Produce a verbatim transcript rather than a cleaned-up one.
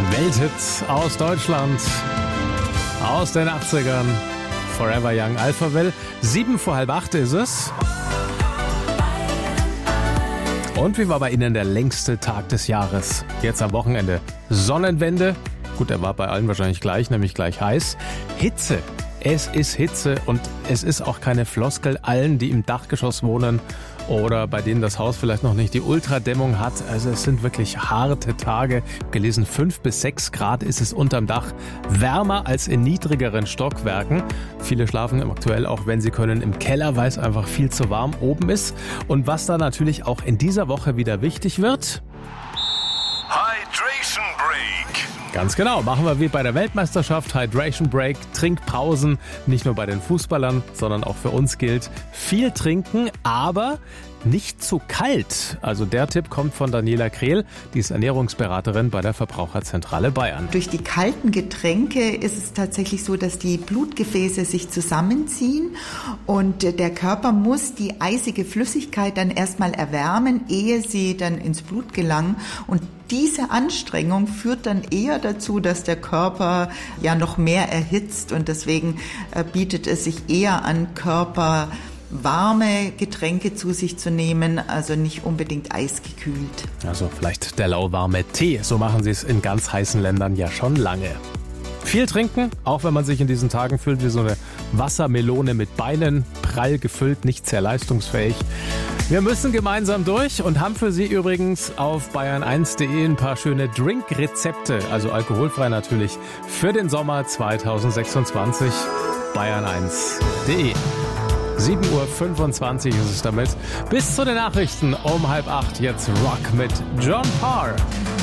Welthit aus Deutschland, aus den achtzigern. Forever Young, Alphaville. Sieben vor halb acht ist es. Und wie war bei Ihnen der längste Tag des Jahres? Jetzt am Wochenende. Sonnenwende. Gut, er war bei allen wahrscheinlich gleich, nämlich gleich heiß. Hitze. Es ist Hitze und es ist auch keine Floskel allen, die im Dachgeschoss wohnen oder bei denen das Haus vielleicht noch nicht die Ultradämmung hat. Also es sind wirklich harte Tage. Gelesen, fünf bis sechs Grad ist es unterm Dach. Wärmer als in niedrigeren Stockwerken. Viele schlafen aktuell auch, wenn sie können, im Keller, weil es einfach viel zu warm oben ist. Und was da natürlich auch in dieser Woche wieder wichtig wird: Hydration Break. Ganz genau, machen wir wie bei der Weltmeisterschaft, Hydration Break, Trinkpausen, nicht nur bei den Fußballern, sondern auch für uns gilt, viel trinken, aber nicht zu kalt. Also der Tipp kommt von Daniela Krehl, die ist Ernährungsberaterin bei der Verbraucherzentrale Bayern. Durch die kalten Getränke ist es tatsächlich so, dass die Blutgefäße sich zusammenziehen und der Körper muss die eisige Flüssigkeit dann erstmal erwärmen, ehe sie dann ins Blut gelangen, und diese Anstrengung führt dann eher dazu, dass der Körper ja noch mehr erhitzt, und deswegen äh, bietet es sich eher an, Körper warme Getränke zu sich zu nehmen, also nicht unbedingt eisgekühlt. Also vielleicht der lauwarme Tee, so machen sie es in ganz heißen Ländern ja schon lange. Viel trinken, auch wenn man sich in diesen Tagen fühlt wie so eine Wassermelone mit Beinen, prall gefüllt, nicht sehr leistungsfähig. Wir müssen gemeinsam durch und haben für Sie übrigens auf bayern eins punkt de ein paar schöne Drinkrezepte, also alkoholfrei natürlich, für den Sommer zweitausendsechsundzwanzig. bayern eins punkt de. sieben Uhr fünfundzwanzig ist es damit. Bis zu den Nachrichten um halb acht. Jetzt Rock mit John Parr.